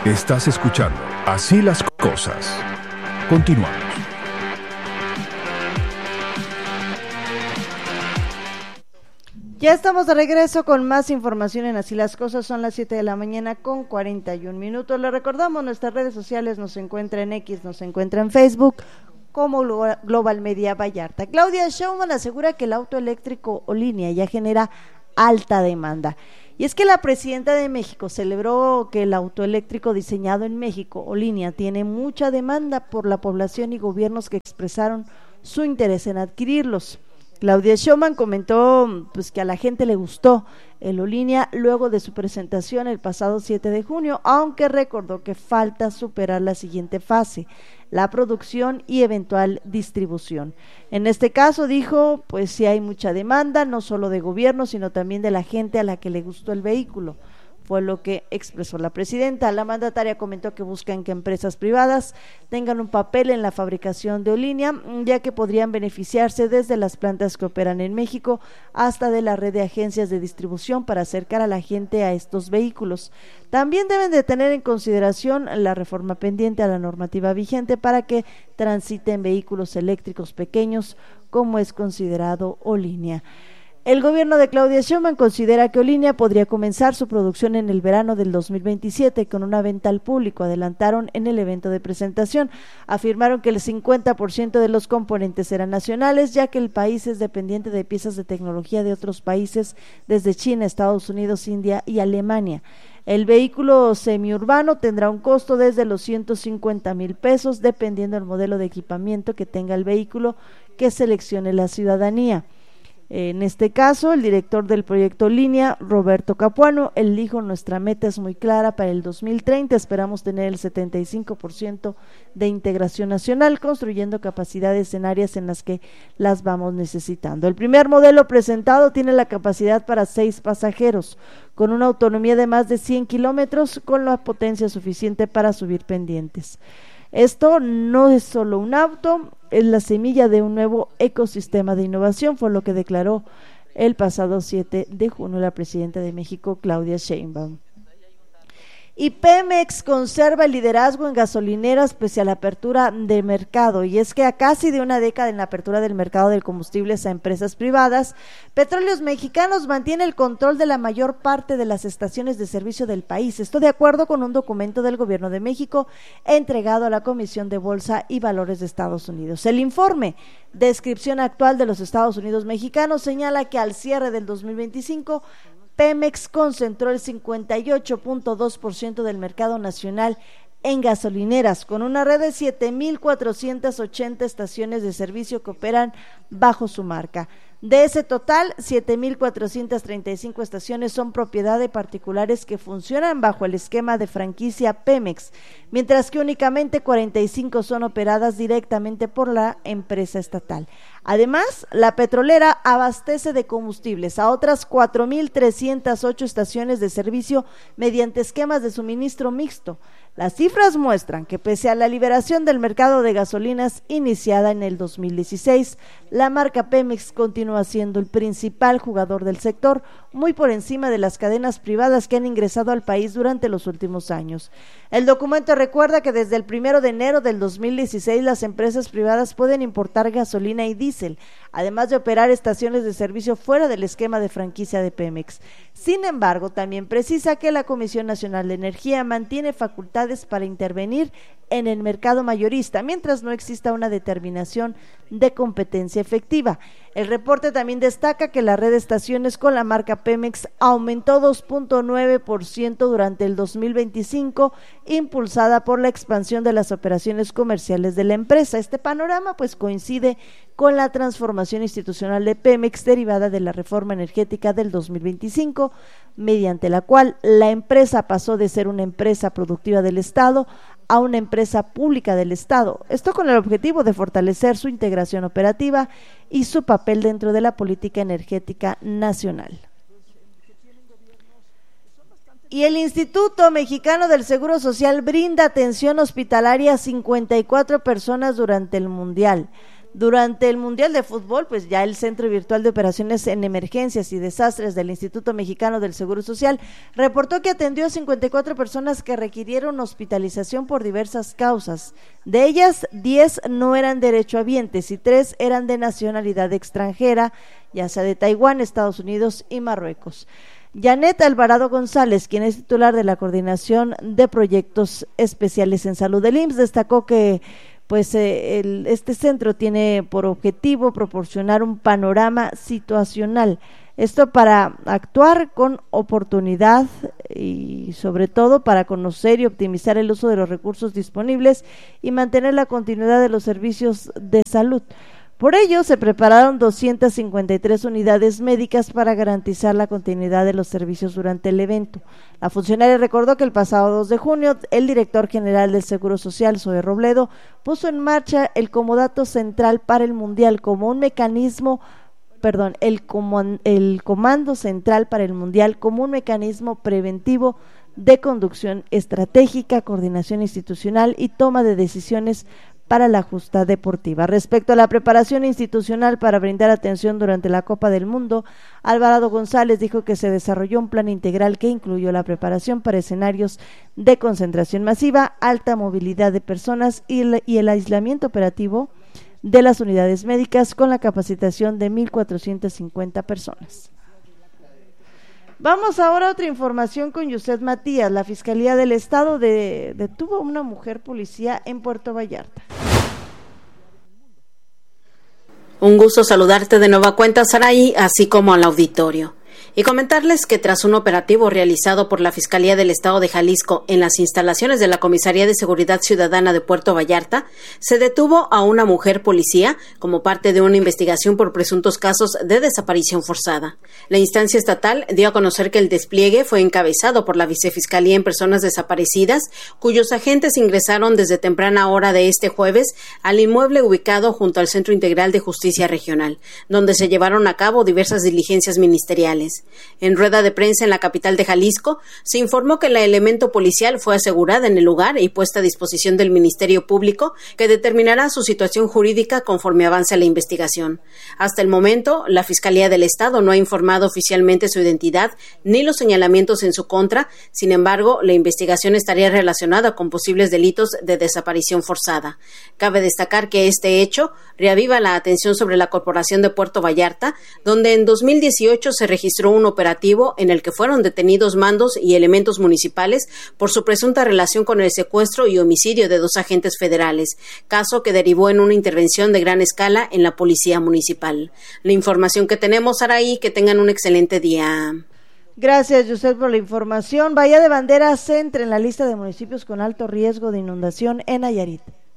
Estás escuchando Así las cosas. Continuamos. Ya estamos de regreso con más información en Así las cosas. Son las 7 de la mañana con 41 minutos. Le recordamos, nuestras redes sociales nos encuentra en X, nos encuentra en Facebook como Global Media Vallarta. Claudia Sheinbaum asegura que el auto eléctrico o línea ya genera alta demanda. Y es que la presidenta de México celebró que el auto eléctrico diseñado en México o línea tiene mucha demanda por la población y gobiernos que expresaron su interés en adquirirlos. Claudia Sheinbaum comentó que a la gente le gustó el Olínea luego de su presentación el pasado 7 de junio, aunque recordó que falta superar la siguiente fase, la producción y eventual distribución. En este caso dijo, sí hay mucha demanda, no solo de gobierno, sino también de la gente a la que le gustó el vehículo. Fue lo que expresó la presidenta. La mandataria comentó que buscan que empresas privadas tengan un papel en la fabricación de Olínea, ya que podrían beneficiarse desde las plantas que operan en México hasta de la red de agencias de distribución para acercar a la gente a estos vehículos. También deben de tener en consideración la reforma pendiente a la normativa vigente para que transiten vehículos eléctricos pequeños, como es considerado Olínea. El gobierno de Claudia Sheinbaum considera que Olínea podría comenzar su producción en el verano del 2027 con una venta al público, adelantaron en el evento de presentación. Afirmaron que el 50% de los componentes serán nacionales, ya que el país es dependiente de piezas de tecnología de otros países, desde China, Estados Unidos, India y Alemania. El vehículo semiurbano tendrá un costo desde los 150,000 pesos, dependiendo del modelo de equipamiento que tenga el vehículo que seleccione la ciudadanía. En este caso, el director del proyecto Línea, Roberto Capuano, él dijo: nuestra meta es muy clara para el 2030, esperamos tener el 75% de integración nacional, construyendo capacidades en áreas en las que las vamos necesitando. El primer modelo presentado tiene la capacidad para 6 pasajeros, con una autonomía de más de 100 kilómetros, con la potencia suficiente para subir pendientes. Esto no es solo un auto, es la semilla de un nuevo ecosistema de innovación, fue lo que declaró el pasado 7 de junio la presidenta de México, Claudia Sheinbaum. Y Pemex conserva el liderazgo en gasolineras pese a la apertura de mercado, y es que a casi de una década en la apertura del mercado del combustibles a empresas privadas, Petróleos Mexicanos mantiene el control de la mayor parte de las estaciones de servicio del país. Esto de acuerdo con un documento del Gobierno de México entregado a la Comisión de Bolsa y Valores de Estados Unidos. El informe Descripción actual de los Estados Unidos mexicanos señala que al cierre del 2025 Pemex concentró el 58.2% del mercado nacional en gasolineras, con una red de 7,480 estaciones de servicio que operan bajo su marca. De ese total, 7,435 estaciones son propiedad de particulares que funcionan bajo el esquema de franquicia Pemex, mientras que únicamente 45 son operadas directamente por la empresa estatal. Además, la petrolera abastece de combustibles a otras 4,308 estaciones de servicio mediante esquemas de suministro mixto. Las cifras muestran que pese a la liberación del mercado de gasolinas iniciada en el 2016, la marca Pemex continúa siendo el principal jugador del sector, muy por encima de las cadenas privadas que han ingresado al país durante los últimos años. El documento recuerda que desde el 1 de enero del 2016 las empresas privadas pueden importar gasolina y diésel, además de operar estaciones de servicio fuera del esquema de franquicia de Pemex. Sin embargo, también precisa que la Comisión Nacional de Energía mantiene facultades para intervenir en el mercado mayorista, mientras no exista una determinación de competencia efectiva. El reporte también destaca que la red de estaciones con la marca Pemex aumentó 2.9% durante el 2025, impulsada por la expansión de las operaciones comerciales de la empresa. Este panorama coincide con la transformación institucional de Pemex derivada de la reforma energética del 2025, mediante la cual la empresa pasó de ser una empresa productiva del Estado a una empresa pública del Estado, esto con el objetivo de fortalecer su integración operativa y su papel dentro de la política energética nacional. Y el Instituto Mexicano del Seguro Social brinda atención hospitalaria a 54 personas durante el Mundial. Durante el Mundial de Fútbol, pues ya el Centro Virtual de Operaciones en Emergencias y Desastres del Instituto Mexicano del Seguro Social reportó que atendió a 54 personas que requirieron hospitalización por diversas causas. De ellas, 10 no eran derechohabientes y 3 eran de nacionalidad extranjera, ya sea de Taiwán, Estados Unidos y Marruecos. Janet Alvarado González, quien es titular de la Coordinación de Proyectos Especiales en Salud del IMSS, destacó que este centro tiene por objetivo proporcionar un panorama situacional, esto para actuar con oportunidad y sobre todo para conocer y optimizar el uso de los recursos disponibles y mantener la continuidad de los servicios de salud. Por ello, se prepararon 253 unidades médicas para garantizar la continuidad de los servicios durante el evento. La funcionaria recordó que el pasado 2 de junio, el director general del Seguro Social, Zoe Robledo, puso en marcha el Comodato Central para el Mundial como un mecanismo, el Comando Central para el Mundial como un mecanismo preventivo de conducción estratégica, coordinación institucional y toma de decisiones para la justa deportiva. Respecto a la preparación institucional para brindar atención durante la Copa del Mundo, Alvarado González dijo que se desarrolló un plan integral que incluyó la preparación para escenarios de concentración masiva, alta movilidad de personas y el aislamiento operativo de las unidades médicas con la capacitación de 1,450 personas. Vamos ahora a otra información con Yuset Matías. La Fiscalía del Estado detuvo a una mujer policía en Puerto Vallarta. Un gusto saludarte de nueva cuenta, Saraí, así como al auditorio. Y comentarles que tras un operativo realizado por la Fiscalía del Estado de Jalisco en las instalaciones de la Comisaría de Seguridad Ciudadana de Puerto Vallarta, se detuvo a una mujer policía como parte de una investigación por presuntos casos de desaparición forzada. La instancia estatal dio a conocer que el despliegue fue encabezado por la Vicefiscalía en Personas Desaparecidas, cuyos agentes ingresaron desde temprana hora de este jueves al inmueble ubicado junto al Centro Integral de Justicia Regional, donde se llevaron a cabo diversas diligencias ministeriales. En rueda de prensa en la capital de Jalisco, se informó que el elemento policial fue asegurada en el lugar y puesta a disposición del Ministerio Público, que determinará su situación jurídica conforme avance la investigación. Hasta el momento, la Fiscalía del Estado no ha informado oficialmente su identidad ni los señalamientos en su contra. Sin embargo, la investigación estaría relacionada con posibles delitos de desaparición forzada. Cabe destacar que este hecho reaviva la atención sobre la Corporación de Puerto Vallarta, donde en 2018 se registró un operativo en el que fueron detenidos mandos y elementos municipales por su presunta relación con el secuestro y homicidio de 2 agentes federales, caso que derivó en una intervención de gran escala en la Policía Municipal. La información que tenemos, Saraí, que tengan un excelente día. Gracias, Yuset, por la información. Bahía de Banderas se entra en la lista de municipios con alto riesgo de inundación en Nayarit.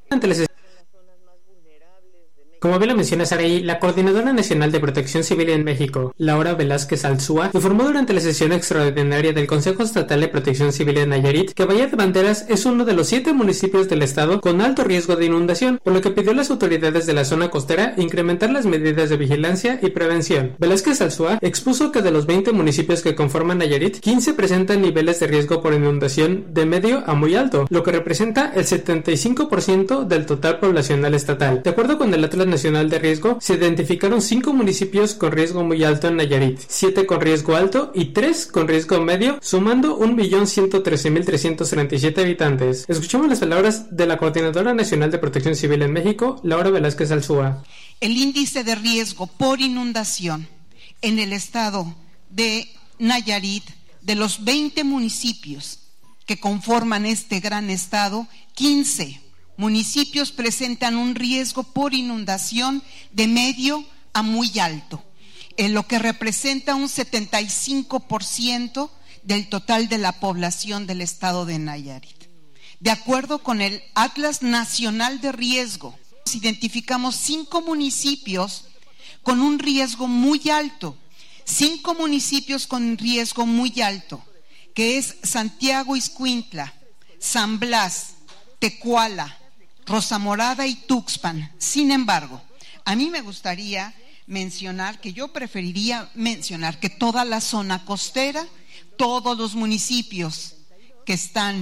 Como bien lo menciona Saraí, la Coordinadora Nacional de Protección Civil en México, Laura Velázquez Alzúa, informó durante la sesión extraordinaria del Consejo Estatal de Protección Civil en Nayarit que Bahía de Banderas es uno de los 7 municipios del estado con alto riesgo de inundación, por lo que pidió a las autoridades de la zona costera incrementar las medidas de vigilancia y prevención. Velázquez Alzúa expuso que de los 20 municipios que conforman Nayarit, 15 presentan niveles de riesgo por inundación de medio a muy alto, lo que representa el 75% del total poblacional estatal. De acuerdo con el Atlas Nacional de Riesgo, se identificaron 5 municipios con riesgo muy alto en Nayarit, 7 con riesgo alto y 3 con riesgo medio, sumando 1,113,337 habitantes. Escuchamos las palabras de la Coordinadora Nacional de Protección Civil en México, Laura Velázquez Alzúa. El índice de riesgo por inundación en el estado de Nayarit, de los 20 municipios que conforman este gran estado, 15 municipios presentan un riesgo por inundación de medio a muy alto, en lo que representa un 75% del total de la población del estado de Nayarit. De acuerdo con el Atlas Nacional de Riesgo, identificamos 5 municipios con un riesgo muy alto, 5 municipios con riesgo muy alto, que es Santiago Ixcuintla, San Blas, Tecuala, Rosa Morada y Tuxpan. Sin embargo, a mí me gustaría mencionar que yo preferiría mencionar que toda la zona costera, todos los municipios que están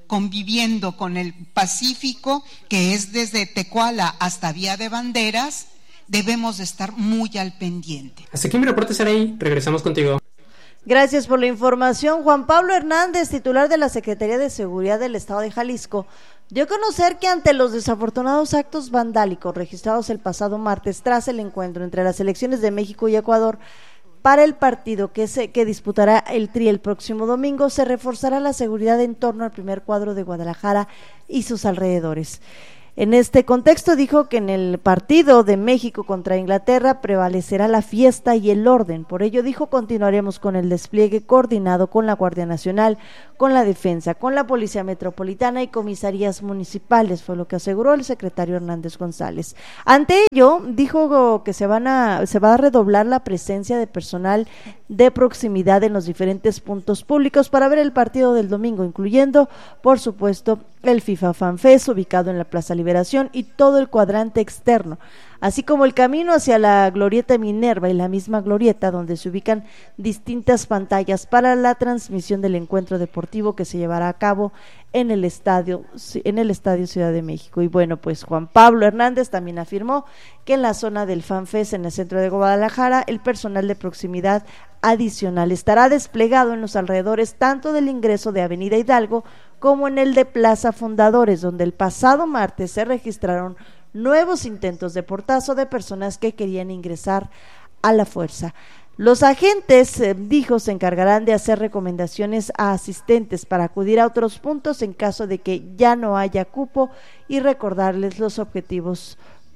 conviviendo con el Pacífico, que es desde Tecuala hasta Vía de Banderas, debemos de estar muy al pendiente. Hasta aquí mi reporte, Saraí. Regresamos contigo. Gracias por la información. Juan Pablo Hernández, titular de la Secretaría de Seguridad del Estado de Jalisco, dio a conocer que ante los desafortunados actos vandálicos registrados el pasado martes tras el encuentro entre las selecciones de México y Ecuador para el partido que disputará el Tri el próximo domingo, se reforzará la seguridad en torno al primer cuadro de Guadalajara y sus alrededores. En este contexto dijo que en el partido de México contra Inglaterra prevalecerá la fiesta y el orden. Por ello dijo, continuaremos con el despliegue coordinado con la Guardia Nacional, con la Defensa, con la Policía Metropolitana y comisarías municipales, fue lo que aseguró el secretario Hernández González. Ante ello, dijo que se va a redoblar la presencia de personal de proximidad en los diferentes puntos públicos para ver el partido del domingo, incluyendo, por supuesto, el FIFA Fan Fest ubicado en la Plaza Liberación y todo el cuadrante externo, así como el camino hacia la Glorieta Minerva y la misma glorieta donde se ubican distintas pantallas para la transmisión del encuentro deportivo que se llevará a cabo en el estadio Ciudad de México. Y bueno, pues Juan Pablo Hernández también afirmó que en la zona del Fan Fest en el centro de Guadalajara el personal de proximidad adicional estará desplegado en los alrededores tanto del ingreso de Avenida Hidalgo como en el de Plaza Fundadores, donde el pasado martes se registraron nuevos intentos de portazo de personas que querían ingresar a la fuerza. Los agentes, dijo, se encargarán de hacer recomendaciones a asistentes para acudir a otros puntos en caso de que ya no haya cupo y recordarles los objetos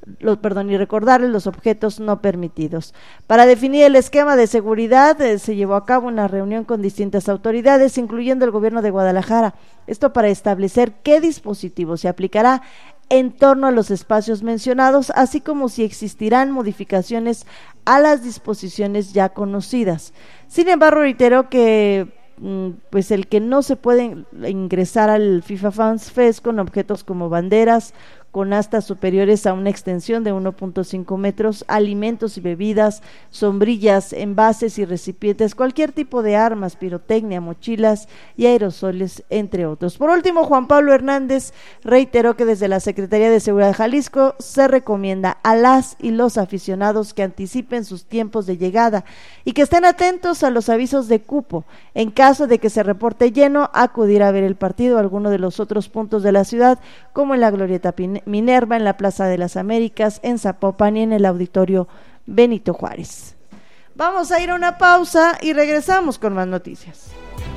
no permitidos. Para definir el esquema de seguridad, se llevó a cabo una reunión con distintas autoridades, incluyendo el gobierno de Guadalajara. Esto para establecer qué dispositivo se aplicará en torno a los espacios mencionados, así como si existirán modificaciones a las disposiciones ya conocidas. Sin embargo, reiteró que pues el que no se puede ingresar al FIFA Fans Fest con objetos como banderas, con astas superiores a una extensión de 1.5 metros, alimentos y bebidas, sombrillas, envases y recipientes, cualquier tipo de armas, pirotecnia, mochilas y aerosoles, entre otros. Por último, Juan Pablo Hernández reiteró que desde la Secretaría de Seguridad de Jalisco se recomienda a las y los aficionados que anticipen sus tiempos de llegada y que estén atentos a los avisos de cupo. En caso de que se reporte lleno, acudir a ver el partido a alguno de los otros puntos de la ciudad, como en la Glorieta Minerva, en la Plaza de las Américas, en Zapopan y en el Auditorio Benito Juárez. Vamos a ir a una pausa y regresamos con más noticias.